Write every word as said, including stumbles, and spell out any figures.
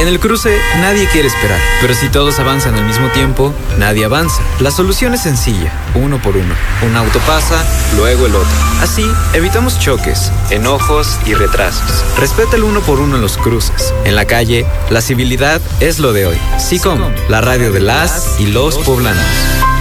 En el cruce, nadie quiere esperar, pero si todos avanzan al mismo tiempo, nadie avanza. La solución es sencilla, uno por uno. Un auto pasa, luego el otro. Así, evitamos choques, enojos y retrasos. Respeta el uno por uno en los cruces. En la calle, la civilidad es lo de hoy. SICOM, la radio de las y los poblanos.